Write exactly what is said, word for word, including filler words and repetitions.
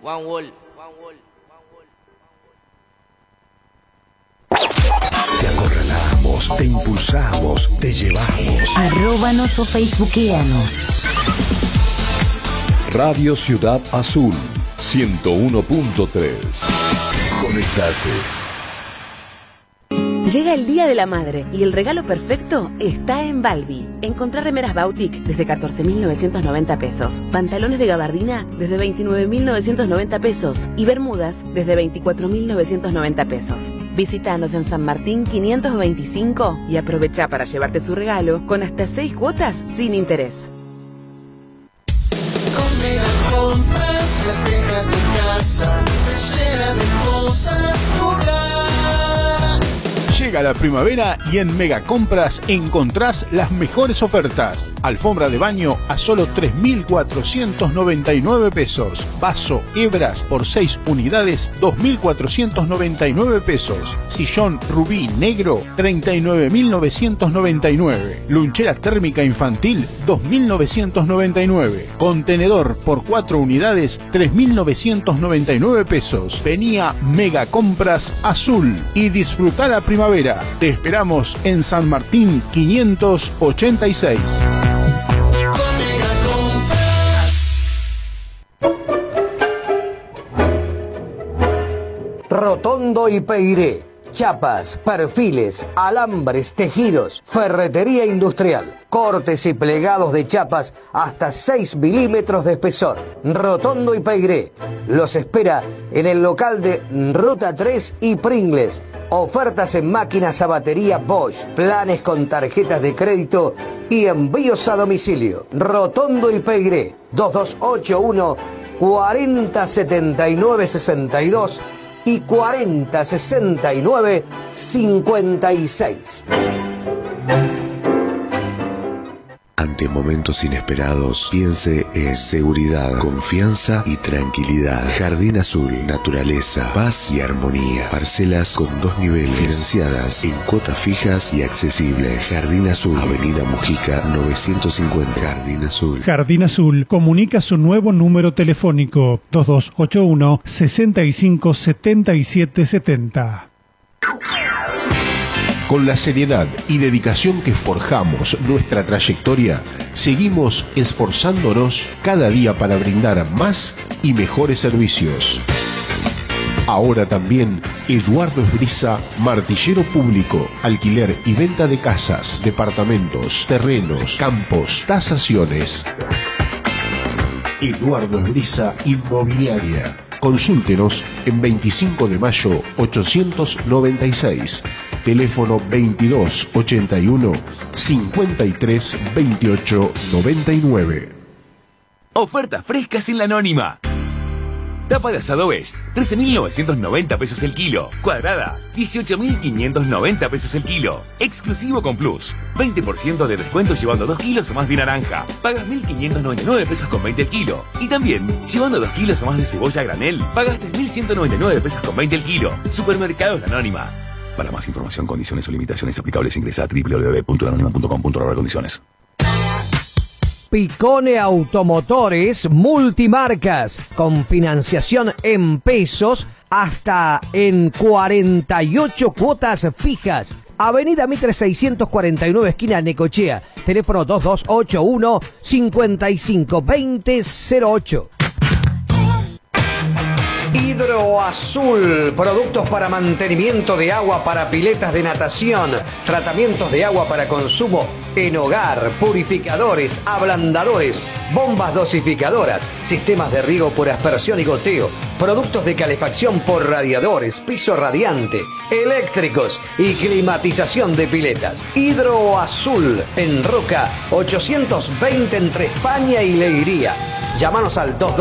One Wall. Te acorralamos, te impulsamos, te llevamos. Arróbanos o facebookeanos. Radio Ciudad Azul, ciento uno punto tres. Conectate. Llega el Día de la Madre y el regalo perfecto está en Balbi. Encontrá remeras Bautic desde catorce mil novecientos noventa pesos, pantalones de gabardina desde veintinueve mil novecientos noventa pesos y bermudas desde veinticuatro mil novecientos noventa pesos. Visítanos en San Martín quinientos veinticinco y aprovecha para llevarte su regalo con hasta seis cuotas sin interés. Con Mega Compras, festeja tu casa, se llena de cosas tu hogar. Llega la primavera y en Mega Compras encontrás las mejores ofertas. Alfombra de baño a solo tres mil cuatrocientos noventa y nueve pesos. Vaso Hebras por seis unidades, dos mil cuatrocientos noventa y nueve pesos. Sillón Rubí negro, treinta y nueve mil novecientos noventa y nueve. Lunchera térmica infantil, dos mil novecientos noventa y nueve. Contenedor por cuatro unidades, tres mil novecientos noventa y nueve pesos. Venía Mega Compras Azul y disfruta la primavera. Te esperamos en San Martín quinientos ochenta y seis. Rotondo y Peiré. Chapas, perfiles, alambres, tejidos, ferretería industrial, cortes y plegados de chapas hasta seis milímetros de espesor. Rotondo y Peiré los espera en el local de Ruta tres y Pringles. Ofertas en máquinas a batería Bosch, planes con tarjetas de crédito y envíos a domicilio. Rotondo y Peiré, dos dos ocho uno, cuarenta setenta y nueve sesenta y dos y cuarenta sesenta y nueve cincuenta y seis. Ante momentos inesperados, piense en seguridad, confianza y tranquilidad. Jardín Azul, naturaleza, paz y armonía. Parcelas con dos niveles, financiadas en cuotas fijas y accesibles. Jardín Azul, Avenida Mujica novecientos cincuenta. Jardín Azul. Jardín Azul comunica su nuevo número telefónico dos dos ocho uno, sesenta y cinco setenta y siete setenta. Con la seriedad y dedicación que forjamos nuestra trayectoria, seguimos esforzándonos cada día para brindar más y mejores servicios. Ahora también Eduardo Esbriza, martillero público, alquiler y venta de casas, departamentos, terrenos, campos, tasaciones. Eduardo Esbriza Inmobiliaria. Consúltenos en veinticinco de mayo ochocientos noventa y seis. Teléfono veintidós ochenta y uno, cincuenta y tres veintiocho noventa y nueve. Ofertas frescas en la Anónima. Tapa de asado Best, trece mil novecientos noventa pesos el kilo. Cuadrada, dieciocho mil quinientos noventa pesos el kilo. Exclusivo con Plus, veinte por ciento de descuento llevando dos kilos o más de naranja. Pagas mil quinientos noventa y nueve pesos con veinte el kilo. Y también, llevando dos kilos o más de cebolla a granel, pagas tres mil ciento noventa y nueve pesos con veinte el kilo. Supermercados La Anónima. Para más información, condiciones o limitaciones aplicables, ingresa a doble u doble u doble u punto la anónima punto com punto a r condiciones. Picone Automotores Multimarcas, con financiación en pesos hasta en cuarenta y ocho cuotas fijas. Avenida Mitre seiscientos cuarenta y nueve, esquina Necochea. Teléfono dos dos ocho uno, cincuenta y cinco veinte cero ocho. Hidroazul, productos para mantenimiento de agua para piletas de natación, tratamientos de agua para consumo en hogar, purificadores, ablandadores, bombas dosificadoras, sistemas de riego por aspersión y goteo, productos de calefacción por radiadores, piso radiante, eléctricos y climatización de piletas. Hidroazul en Roca ochocientos veinte entre España y Leiría. Llámanos al dos